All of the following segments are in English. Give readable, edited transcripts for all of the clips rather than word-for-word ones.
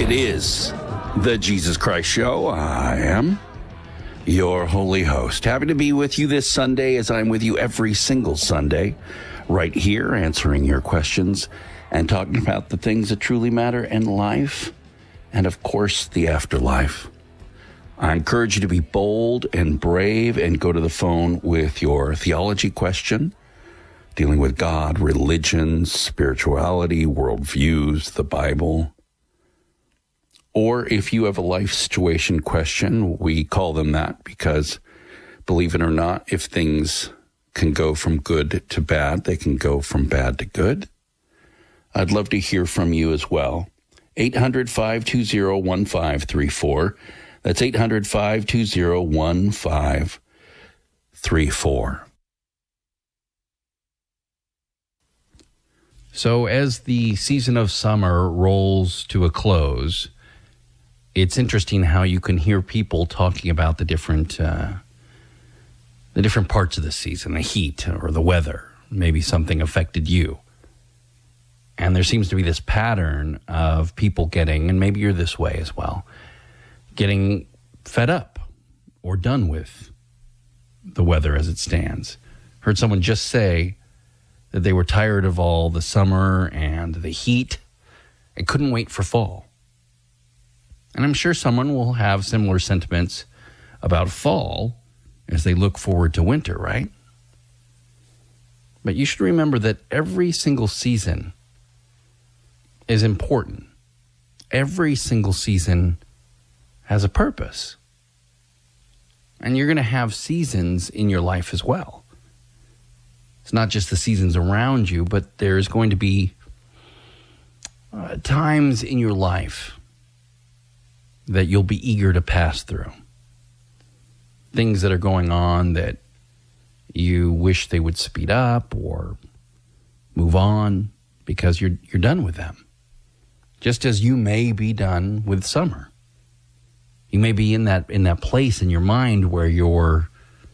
It is the Jesus Christ Show. I am your holy host. Happy to be with you this Sunday, as I'm with you every single Sunday, right here, answering your questions and talking about the things that truly matter in life and, of course, the afterlife. I encourage you to be bold and brave and go to the phone with your theology question, dealing with God, religion, spirituality, worldviews, the Bible. Or if you have a life situation question, we call them that because, believe it or not, if things can go from good to bad, they can go from bad to good. I'd love to hear from you as well. 800-520-1534. That's 800-520-1534. So as the season of summer rolls to a close, it's interesting how you can hear people talking about the different parts of the season, the heat or the weather. Maybe something affected you. And there seems to be this pattern of people getting, and maybe you're this way as well, getting fed up or done with the weather as it stands. Heard someone just say that they were tired of all the summer and the heat and couldn't wait for fall. And I'm sure someone will have similar sentiments about fall as they look forward to winter, right? But you should remember that every single season is important. Every single season has a purpose. And you're going to have seasons in your life as well. It's not just the seasons around you, but there's going to be times in your life that you'll be eager to pass through. Things that are going on that you wish they would speed up or move on because you're done with them. Just as you may be done with summer. You may be in that place in your mind where you're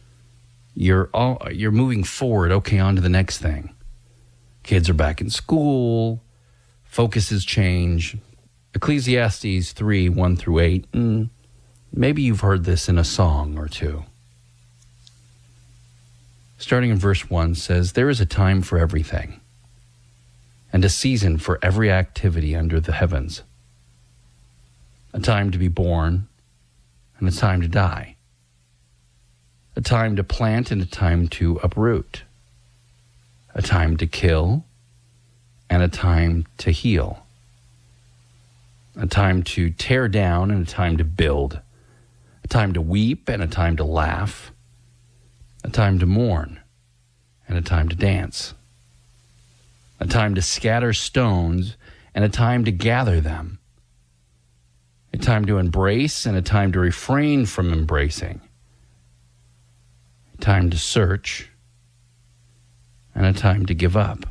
moving forward, okay, on to the next thing. Kids are back in school, focuses change. Ecclesiastes 3, 1 through 8. Maybe you've heard this in a song or two. Starting in verse 1 says, "There is a time for everything, and a season for every activity under the heavens. A time to be born, and a time to die. A time to plant and a time to uproot. A time to kill, and a time to heal. A time to tear down and a time to build. A time to weep and a time to laugh. A time to mourn and a time to dance. A time to scatter stones and a time to gather them. A time to embrace and a time to refrain from embracing. A time to search and a time to give up.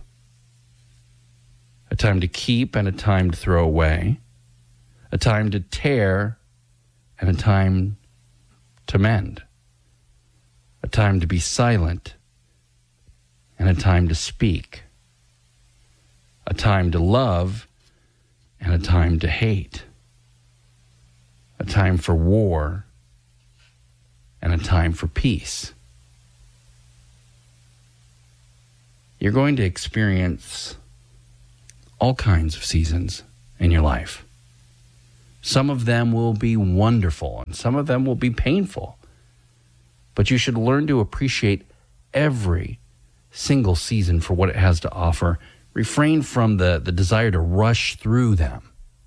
A time to keep and a time to throw away. A time to tear and a time to mend. A time to be silent and a time to speak. A time to love and a time to hate. A time for war and a time for peace." You're going to experience all kinds of seasons in your life. Some of them will be wonderful and some of them will be painful. But you should learn to appreciate every single season for what it has to offer. Refrain from the desire to rush through them.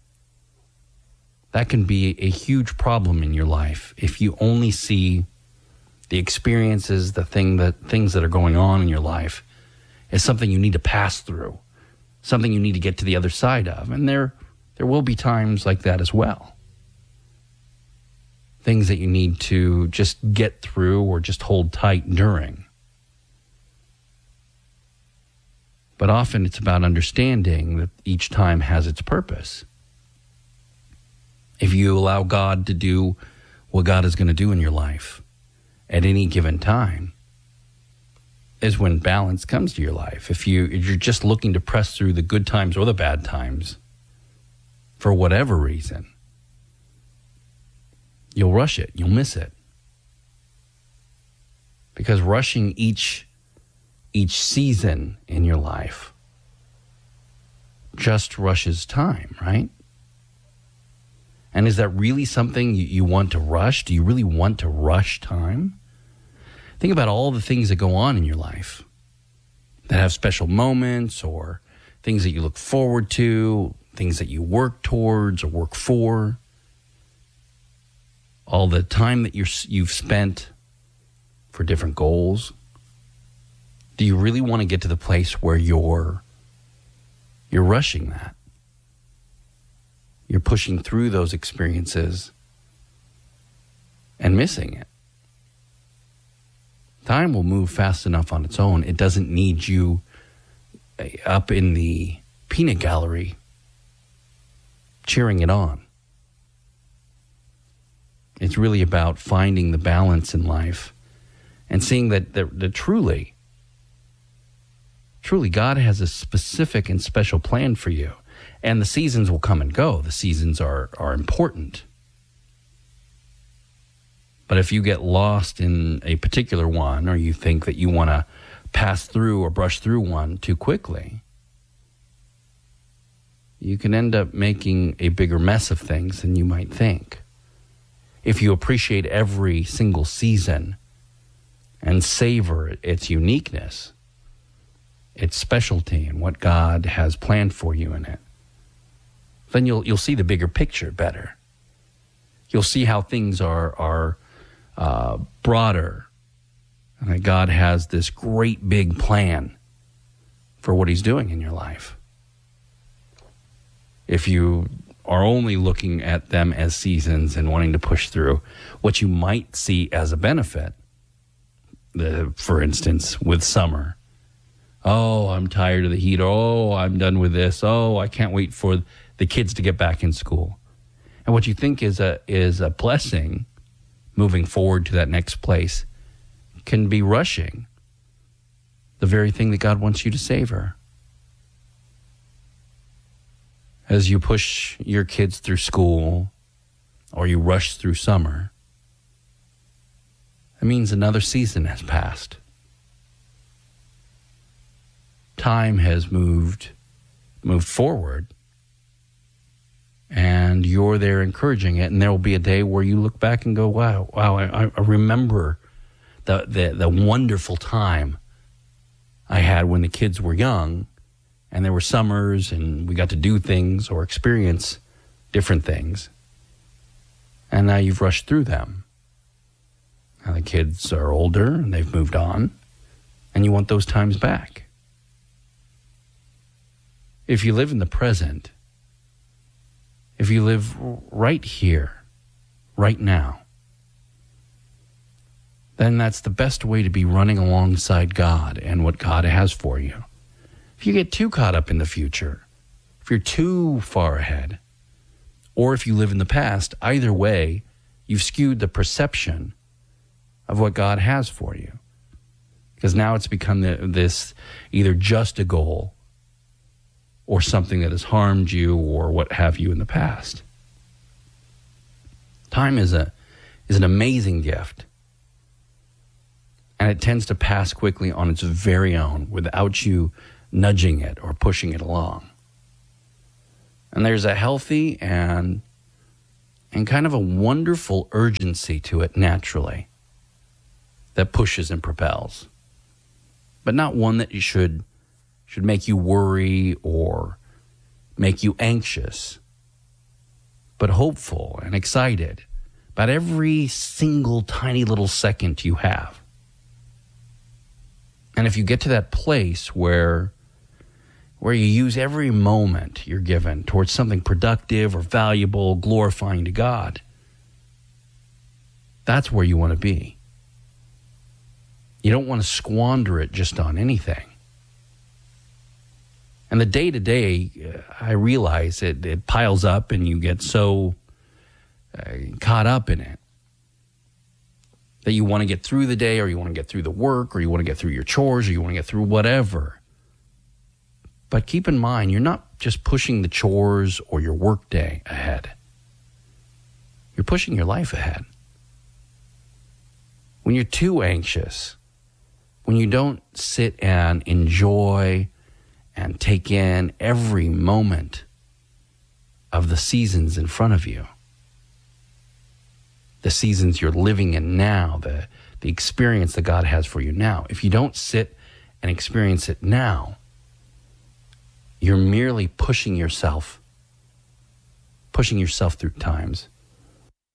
That can be a huge problem in your life if you only see the experiences, things that are going on in your life as something you need to pass through, something you need to get to the other side of. And there will be times like that as well. Things that you need to just get through or just hold tight during. But often it's about understanding that each time has its purpose. If you allow God to do what God is going to do in your life at any given time, is when balance comes to your life. If you're just looking to press through the good times or the bad times, for whatever reason, you'll rush it. You'll miss it. Because rushing each season in your life just rushes time, right? And is that really something you want to rush? Do you really want to rush time? Think about all the things that go on in your life that have special moments or things that you look forward to, things that you work towards or work for. All the time that you've spent for different goals. Do you really want to get to the place where you're rushing that? You're pushing through those experiences and missing it. Time will move fast enough on its own. It doesn't need you up in the peanut gallery cheering it on. It's really about finding the balance in life and seeing that truly God has a specific and special plan for you. And the seasons will come and go. The seasons are important. But if you get lost in a particular one, or you think that you want to pass through or brush through one too quickly, you can end up making a bigger mess of things than you might think. If you appreciate every single season and savor its uniqueness, its specialty, and what God has planned for you in it, then you'll see the bigger picture better. You'll see how things are broader, and that God has this great big plan for what he's doing in your life. If you are only looking at them as seasons and wanting to push through, what you might see as a benefit, for instance, with summer. Oh, I'm tired of the heat. Oh, I'm done with this. Oh, I can't wait for the kids to get back in school. And what you think is a blessing moving forward to that next place can be rushing the very thing that God wants you to savor. As you push your kids through school or you rush through summer, it means another season has passed. Time has moved forward, and you're there encouraging it, and there will be a day where you look back and go, wow, I remember the wonderful time I had when the kids were young, and there were summers, and we got to do things or experience different things, and now you've rushed through them. Now the kids are older, and they've moved on, and you want those times back. If you live in the present, if you live right here, right now, then that's the best way to be running alongside God and what God has for you. If you get too caught up in the future, if you're too far ahead, or if you live in the past, either way, you've skewed the perception of what God has for you. Because now it's become this either just a goal or something that has harmed you or what have you in the past. Time is an amazing gift. And it tends to pass quickly on its very own without you nudging it or pushing it along. And there's a healthy and kind of a wonderful urgency to it naturally that pushes and propels. But not one that you should make you worry or make you anxious, but hopeful and excited about every single tiny little second you have. And if you get to that place where you use every moment you're given towards something productive or valuable, glorifying to God, that's where you want to be. You don't want to squander it just on anything. And the day-to-day, I realize it piles up and you get so caught up in it that you want to get through the day, or you want to get through the work, or you want to get through your chores, or you want to get through whatever. But keep in mind, you're not just pushing the chores or your workday ahead. You're pushing your life ahead. When you're too anxious, when you don't sit and enjoy and take in every moment of the seasons in front of you, the seasons you're living in now, the experience that God has for you now. If you don't sit and experience it now, you're merely pushing yourself through times